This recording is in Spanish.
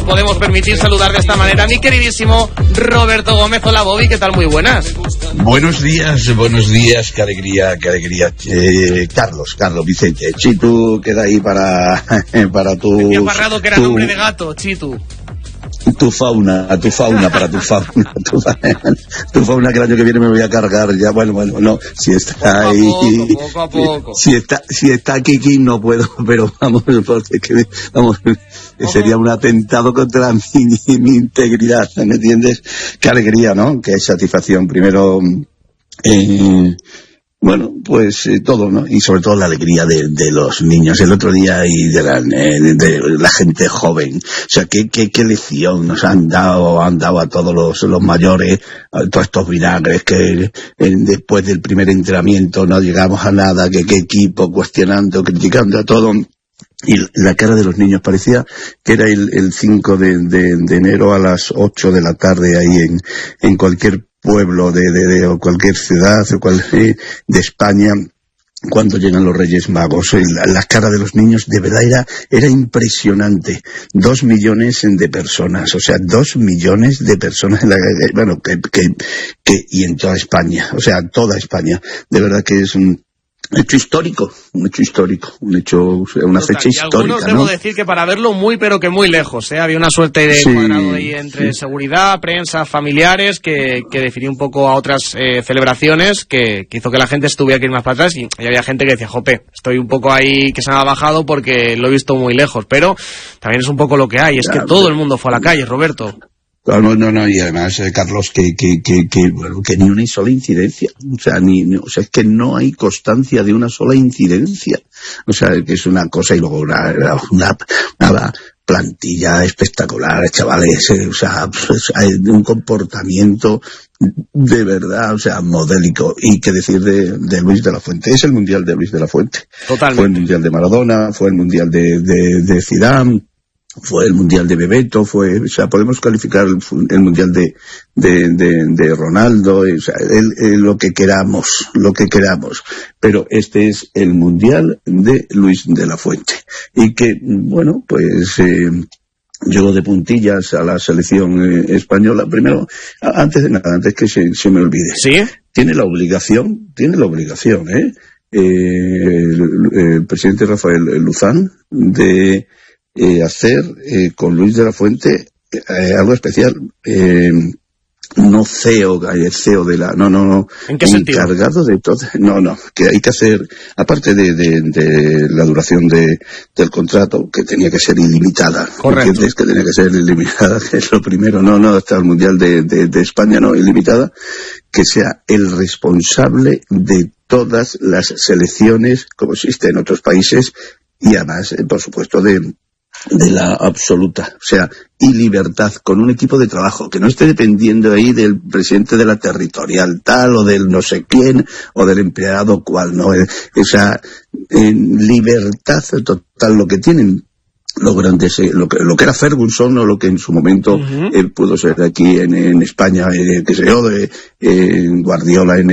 podemos permitir saludar de esta manera a mi queridísimo Roberto Gómez. Hola, Bobby, ¿qué tal? Muy buenas. Buenos días, qué alegría. Carlos Vicente, Chitu queda ahí para tu... Decía Parrado que era nombre de gato, Chitu. Tu fauna, tu fauna, que el año que viene me voy a cargar ya, bueno, no, si está ahí, poco a poco. Si está Kiki no puedo, pero vamos, sería un atentado contra mi integridad, ¿me entiendes? Qué alegría, ¿no? Qué satisfacción, primero, bueno, pues todo, ¿no? Y sobre todo la alegría de los niños. El otro día y de la gente joven. O sea, qué lección nos han dado a todos los mayores, a todos estos vinagres que después del primer entrenamiento no llegamos a nada, qué equipo, cuestionando, criticando a todo. Y la cara de los niños parecía que era el 5 de enero a las 8 de la tarde ahí en cualquier pueblo o cualquier ciudad de España cuando llegan los Reyes Magos. La cara de los niños de verdad era impresionante. 2 millones de personas, o sea, 2 millones de personas y en toda España, o sea, toda España. De verdad que es un hecho histórico, una fecha histórica. Algunos debo decir que para verlo muy pero que muy lejos, había una suerte de cuadrado ahí entre seguridad, prensa, familiares, que definió un poco a otras celebraciones, que hizo que la gente tuviera que ir más para atrás, y había gente que decía, jope, estoy un poco ahí que se me ha bajado porque lo he visto muy lejos, pero también es un poco lo que hay, es que todo el mundo fue a la calle, Roberto. No, y además, Carlos, que ni una sola incidencia, o sea, es que no hay constancia de una sola incidencia, o sea, que es una cosa, y luego una plantilla espectacular, chavales, o sea, un comportamiento de verdad, o sea, modélico. Y qué decir de Luis de la Fuente. Es el mundial de Luis de la Fuente. Totalmente. Fue el mundial de Maradona, fue el mundial de Zidane, fue el mundial de Bebeto, o sea, podemos calificar el mundial de Ronaldo, o sea, lo que queramos, pero este es el mundial de Luis de la Fuente, y que, bueno, pues llegó de puntillas a la selección española. Primero, antes que se me olvide, ¿sí? Tiene la obligación, el presidente Rafael Luzán de hacer con Luis de la Fuente algo especial, no CEO, el CEO de la... No. ¿En qué sentido? Encargado de todo. No, que hay que hacer, aparte de la duración del contrato, que tenía que ser ilimitada. Correcto. ¿Entiendes? Que tenía que ser ilimitada, que es lo primero. No, hasta el Mundial de España, no, ilimitada. Que sea el responsable de todas las selecciones, como existe en otros países, y además, por supuesto, de la absoluta, o sea, y libertad, con un equipo de trabajo, que no esté dependiendo ahí del presidente de la territorial tal, o del no sé quién, o del empleado cual, no, esa libertad total, lo que tienen los grandes, lo que era Ferguson, o lo que en su momento pudo ser aquí en España, qué sé yo, Guardiola en